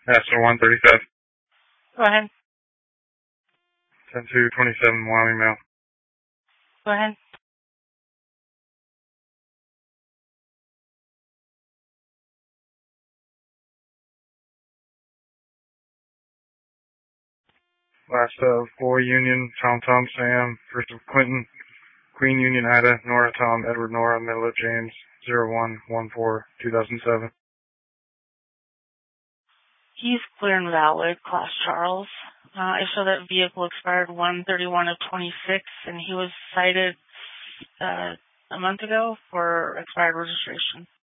Master 137. Go ahead. 10-2-27, Wyoming mail. Go ahead. Last of Boy Union, Tom Sam, first of Quentin, Queen Union Ida, Nora Tom, Edward Nora, middle of James, 0114-2007. He's clear and valid, Class Charles. I show that vehicle expired 1/31 of 26, and he was cited a month ago for expired registration.